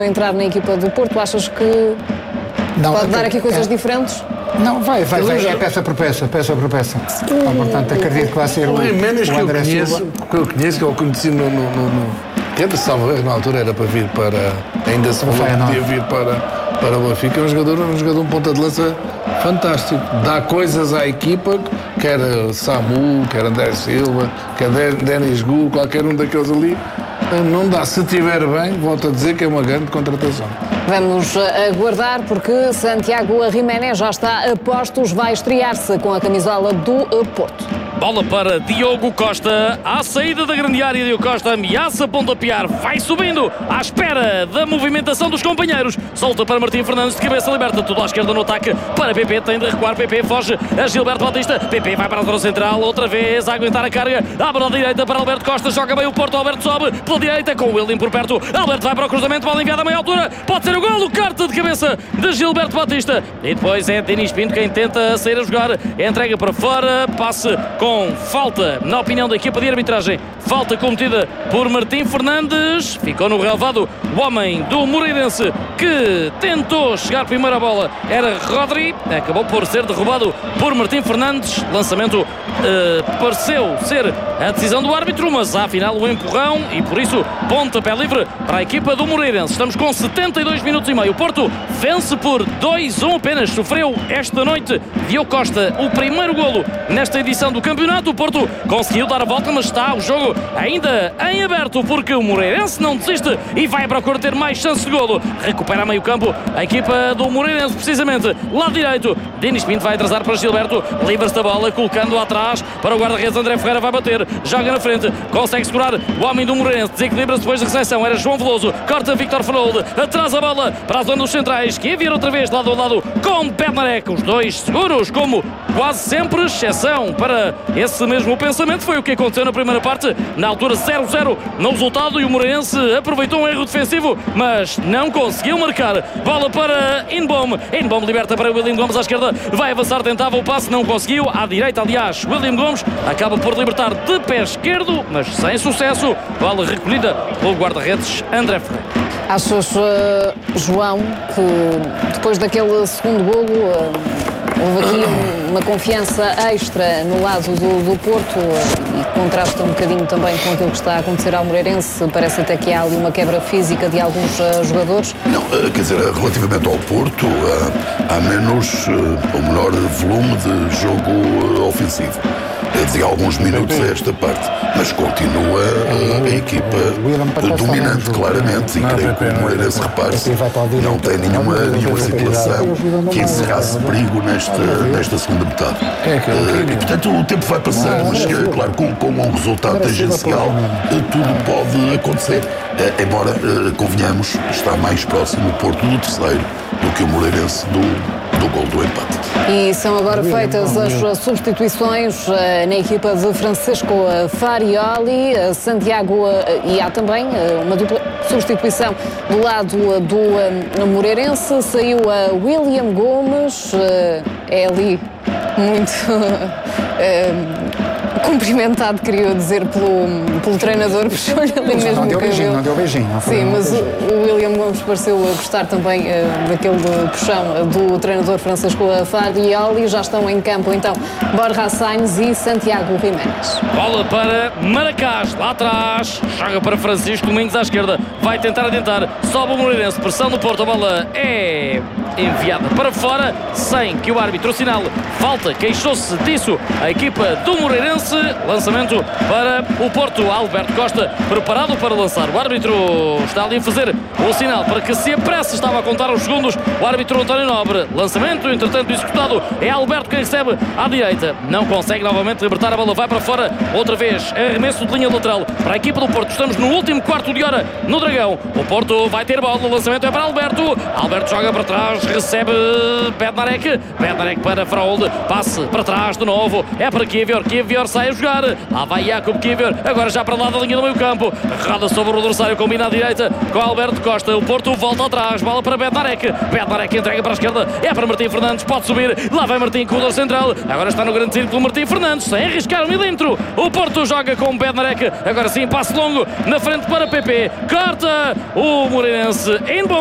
entrar na equipa do Porto, achas que pode dar aqui coisas diferentes? Não, vai, é peça por peça. Portanto, acredito que vai ser o André Silva. Que eu conheço, que eu conheci que salvo na altura era para vir para... Ainda se falou que podia vir para o Benfica. É um jogador, um ponta de lança fantástico. Dá coisas à equipa, quer Samu, quer André Silva, quer Denis Gu, qualquer um daqueles ali. Não dá. Se estiver bem, volto a dizer que é uma grande contratação. Vamos aguardar, porque Santiago Giménez já está a postos, vai estrear-se com a camisola do Porto. Bola para Diogo Costa, à saída da grande área. Diogo Costa ameaça pontapear, vai subindo à espera da movimentação dos companheiros. Solta para Martim Fernandes, de cabeça liberta, tudo à esquerda no ataque para PP, tem de recuar, PP foge a Gilberto Batista, PP vai para a zona central, outra vez a aguentar a carga, abre à direita para Alberto Costa, joga bem o Porto, Alberto sobe pela direita com o William por perto, Alberto vai para o cruzamento, bola enviada a meia altura, pode ser o golo, carta de cabeça de Gilberto Batista, e depois é Denis Pinto quem tenta sair a jogar, entrega para fora, passe com falta, na opinião da equipa de arbitragem, falta cometida por Martim Fernandes, ficou no relevado o homem do Moreirense que tentou chegar primeiro à bola, era Rodri, acabou por ser derrubado por Martim Fernandes, lançamento pareceu ser a decisão do árbitro, mas afinal o empurrão e por isso pontapé livre para a equipa do Moreirense. Estamos com 72 minutos e meio, o Porto vence por 2-1 apenas, sofreu esta noite Diogo Costa o primeiro golo nesta edição do campeonato. O Porto conseguiu dar a volta, mas está o jogo ainda em aberto, porque o Moreirense não desiste e vai procurar ter mais chance de golo. Recupera a meio campo a equipa do Moreirense, precisamente lado direito. Denis Pinto vai atrasar para Gilberto, livra-se da bola, colocando atrás para o guarda-redes. André Ferreira vai bater, joga na frente, consegue segurar o homem do Moreirense, desequilibra-se depois da recepção, era João Veloso, corta Victor Frold, atrasa a bola para a zona dos centrais, que envia outra vez lado a lado com Bednarek, os dois seguros, como quase sempre, exceção para esse mesmo pensamento, foi o que aconteceu na primeira parte, na altura 0-0 no resultado, e o Moreirense aproveitou um erro defensivo, mas não conseguiu marcar. Bola para Inbom liberta para William Gomes à esquerda, vai avançar, tentava o passe, não conseguiu, à direita aliás, William Gomes acaba por libertar de pé esquerdo, mas sem sucesso, bola recolhida pelo guarda-redes André Ferreira. Achas, João, que depois daquele segundo golo houve aqui uma confiança extra no lado do Porto e contrasta um bocadinho também com aquilo que está a acontecer ao Moreirense? Parece até que há ali uma quebra física de alguns jogadores. Não, quer dizer, relativamente ao Porto, há menos ou menor volume de jogo ofensivo de alguns minutos a esta parte, mas continua a equipa dominante, claramente, e creio que o Moreirense, repare-se, não tem nenhuma situação que encerrasse perigo nesta segunda metade. E, portanto, o tempo vai passando, mas, claro, com um resultado tangencial, tudo pode acontecer. Embora, convenhamos, está mais próximo o Porto do terceiro do que o Moreirense do gol do empate. E são agora feitas as substituições na equipa de Francisco Farioli, Santiago, e há também uma dupla substituição do lado do Moreirense. Saiu a William Gomes, é ali muito cumprimentado, queria dizer, pelo treinador, puxou-lhe ali mesmo o cabelo. Não deu beijinho. Sim, mas o William Gomes pareceu gostar também daquele puxão do treinador Francisco Farioli. Já estão em campo então Borja Sainz e Santiago Giménez. Bola para Maracás, lá atrás, joga para Francisco Domingos à esquerda, vai tentar adiantar, sobe o Moreirense, pressão do Porto, a bola é enviada para fora, sem que o árbitro assinale falta, queixou-se disso a equipa do Moreirense. Lançamento para o Porto, Alberto Costa preparado para lançar, o árbitro está ali a fazer o sinal para que se apresse, estava a contar os segundos o árbitro António Nobre. Lançamento, entretanto executado, é Alberto quem recebe à direita, não consegue novamente libertar, a bola vai para fora, outra vez arremesso de linha lateral para a equipa do Porto. Estamos no último quarto de hora no Dragão, o Porto vai ter bola, o lançamento é para Alberto joga para trás, Borges recebe Bednarek para Fraolde, passe para trás de novo, é para Kiwior sai a jogar, lá vai Jakub Kiwior, agora já para lá da linha do meio campo, roda sobre o adversário, combina à direita com Alberto Costa, o Porto volta atrás, bola para Bednarek entrega para a esquerda, é para Martim Fernandes, pode subir, lá vai Martim com o lado central, agora está no grande círculo Martim Fernandes, sem arriscar o milímetro, o Porto joga com Bednarek, agora sim passe longo, na frente para PP, corta o Moreirense em bom